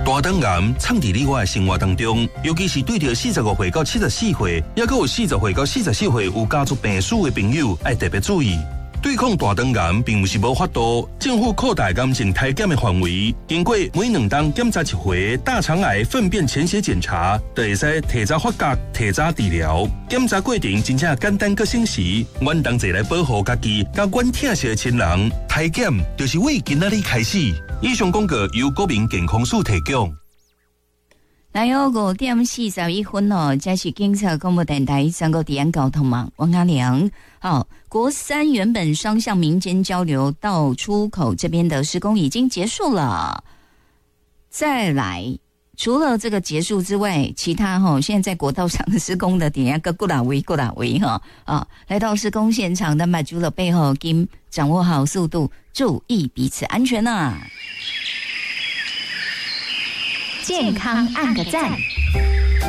大肠癌藏伫你我的生活当中，尤其是对着45岁到74岁，也有40岁到44岁有家族病史的朋友，要特别注意。对抗大肠癌并不是无法度，政府扩大癌症体检的范围，经过每2周检查1回大肠癌粪便潜血检查，就会使提早发觉、提早治疗。检查过程真正简单佮省时，阮同齐来保护家己，甲阮疼惜的亲人。体检就是为今仔日开始。以上广告由国民健康署提供。 来哦，5點41分哦，這是警察廣播電台3個點交通網，王阿良。好，國三原本雙向民間交流到出口這邊的施工已經結束了。再來，除了這個結束之外，其他現在國道上的施工的點個過哪位來到施工現場的買足了背後，經掌握好速度，注意彼此安全啊。 健康按個讚。